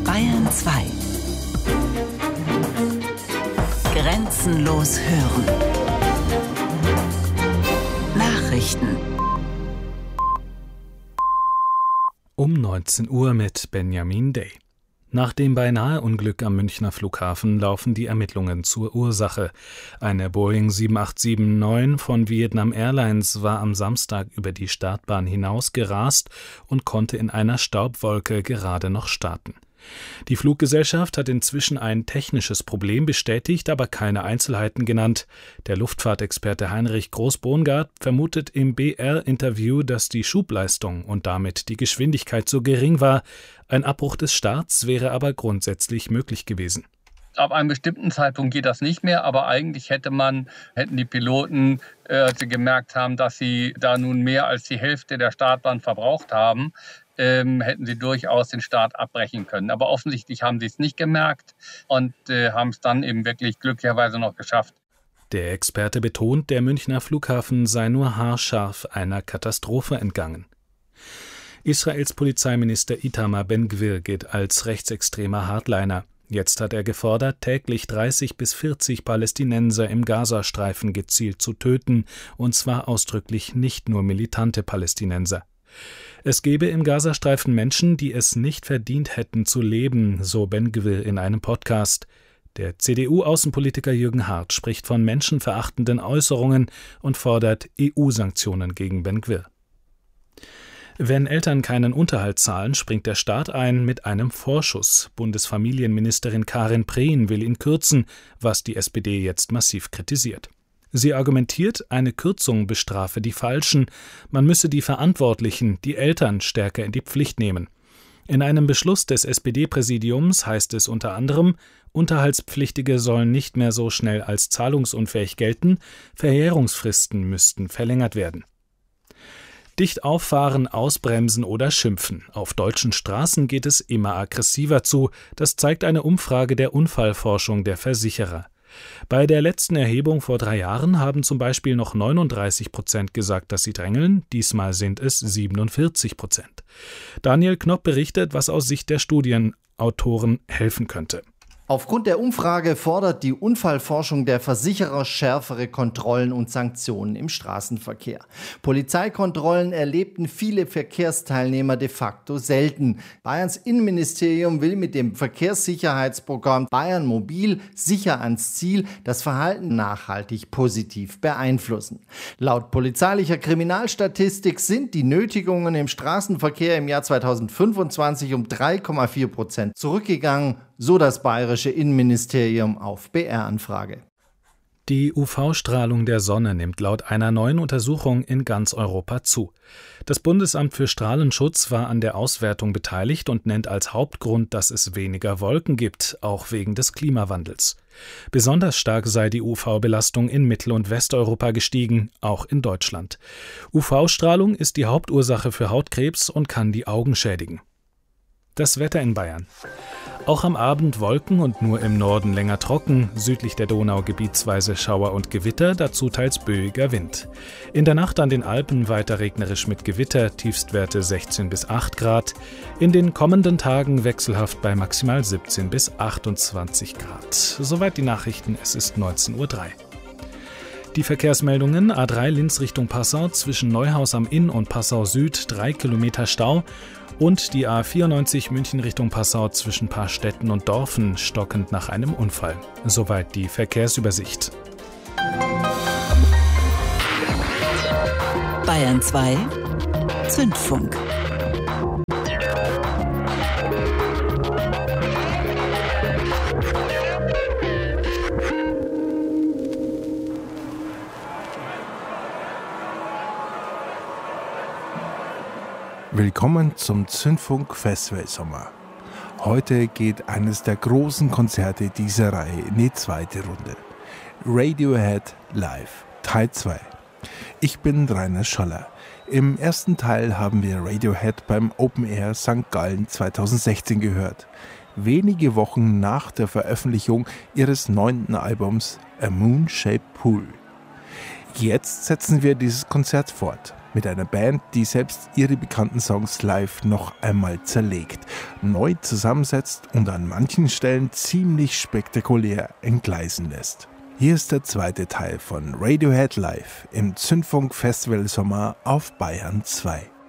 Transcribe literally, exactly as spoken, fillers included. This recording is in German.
Bayern zwei. Grenzenlos hören. Nachrichten. Um neunzehn Uhr mit Benjamin Day. Nach dem Beinahe-Unglück am Münchner Flughafen laufen die Ermittlungen zur Ursache. Eine Boeing sieben acht sieben neun von Vietnam Airlines war am Samstag über die Startbahn hinaus gerast und konnte in einer Staubwolke gerade noch starten. Die Fluggesellschaft hat inzwischen ein technisches Problem bestätigt, aber keine Einzelheiten genannt. Der Luftfahrtexperte Heinrich Groß-Bongard vermutet im B R-Interview, dass die Schubleistung und damit die Geschwindigkeit so gering war. Ein Abbruch des Starts wäre aber grundsätzlich möglich gewesen. Ab einem bestimmten Zeitpunkt geht das nicht mehr, aber eigentlich hätte man, hätten die Piloten, äh, als sie gemerkt haben, dass sie da nun mehr als die Hälfte der Startbahn verbraucht haben, ähm, hätten sie durchaus den Start abbrechen können. Aber offensichtlich haben sie es nicht gemerkt und äh, haben es dann eben wirklich glücklicherweise noch geschafft. Der Experte betont, der Münchner Flughafen sei nur haarscharf einer Katastrophe entgangen. Israels Polizeiminister Itamar Ben-Gvir gilt als rechtsextremer Hardliner. Jetzt hat er gefordert, täglich dreißig bis vierzig Palästinenser im Gazastreifen gezielt zu töten, und zwar ausdrücklich nicht nur militante Palästinenser. Es gebe im Gazastreifen Menschen, die es nicht verdient hätten zu leben, so Ben-Gvir in einem Podcast. Der C D U-Außenpolitiker Jürgen Hart spricht von menschenverachtenden Äußerungen und fordert E U-Sanktionen gegen Ben-Gvir. Wenn Eltern keinen Unterhalt zahlen, springt der Staat ein mit einem Vorschuss. Bundesfamilienministerin Karin Prehn will ihn kürzen, was die S P D jetzt massiv kritisiert. Sie argumentiert, eine Kürzung bestrafe die Falschen, man müsse die Verantwortlichen, die Eltern, stärker in die Pflicht nehmen. In einem Beschluss des S P D-Präsidiums heißt es unter anderem, Unterhaltspflichtige sollen nicht mehr so schnell als zahlungsunfähig gelten, Verjährungsfristen müssten verlängert werden. Dicht auffahren, ausbremsen oder schimpfen. Auf deutschen Straßen geht es immer aggressiver zu. Das zeigt eine Umfrage der Unfallforschung der Versicherer. Bei der letzten Erhebung vor drei Jahren haben zum Beispiel noch neununddreißig Prozent gesagt, dass sie drängeln. Diesmal sind es siebenundvierzig Prozent. Daniel Knopp berichtet, was aus Sicht der Studienautoren helfen könnte. Aufgrund der Umfrage fordert die Unfallforschung der Versicherer schärfere Kontrollen und Sanktionen im Straßenverkehr. Polizeikontrollen erlebten viele Verkehrsteilnehmer de facto selten. Bayerns Innenministerium will mit dem Verkehrssicherheitsprogramm Bayern Mobil sicher ans Ziel das Verhalten nachhaltig positiv beeinflussen. Laut polizeilicher Kriminalstatistik sind die Nötigungen im Straßenverkehr im Jahr zweitausendfünfundzwanzig um drei Komma vier Prozent zurückgegangen, so das bayerische Innenministerium auf B R-Anfrage. Die U V-Strahlung der Sonne nimmt laut einer neuen Untersuchung in ganz Europa zu. Das Bundesamt für Strahlenschutz war an der Auswertung beteiligt und nennt als Hauptgrund, dass es weniger Wolken gibt, auch wegen des Klimawandels. Besonders stark sei die U V-Belastung in Mittel- und Westeuropa gestiegen, auch in Deutschland. U V-Strahlung ist die Hauptursache für Hautkrebs und kann die Augen schädigen. Das Wetter in Bayern. Auch am Abend Wolken und nur im Norden länger trocken, südlich der Donau gebietsweise Schauer und Gewitter, dazu teils böiger Wind. In der Nacht an den Alpen weiter regnerisch mit Gewitter, Tiefstwerte sechzehn bis acht Grad. In den kommenden Tagen wechselhaft bei maximal siebzehn bis achtundzwanzig Grad. Soweit die Nachrichten, es ist neunzehn Uhr drei. Die Verkehrsmeldungen: A drei Linz Richtung Passau, zwischen Neuhaus am Inn und Passau Süd drei Kilometer Stau. Und die A vierundneunzig München Richtung Passau zwischen Paarstetten und Dorfen stockend nach einem Unfall. Soweit die Verkehrsübersicht. Bayern zwei Zündfunk. Willkommen zum Zündfunk Festival Sommer. Heute geht eines der großen Konzerte dieser Reihe in die zweite Runde. Radiohead Live, Teil zwei. Ich bin Rainer Scholler. Im ersten Teil haben wir Radiohead beim Open Air Sankt Gallen zweitausendsechzehn gehört. Wenige Wochen nach der Veröffentlichung ihres neunten Albums A Moon-Shaped Pool. Jetzt setzen wir dieses Konzert fort. Mit einer Band, die selbst ihre bekannten Songs live noch einmal zerlegt, neu zusammensetzt und an manchen Stellen ziemlich spektakulär entgleisen lässt. Hier ist der zweite Teil von Radiohead Live im Zündfunk Festival Sommer auf Bayern zwei.